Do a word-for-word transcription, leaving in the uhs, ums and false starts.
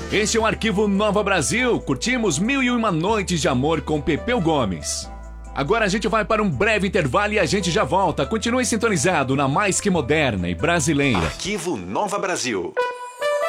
Este é o Arquivo Nova Brasil. Curtimos Mil e Uma Noites de Amor com Pepeu Gomes. Agora a gente vai para um breve intervalo e a gente já volta. Continue sintonizado na mais que moderna e brasileira. Arquivo Nova Brasil.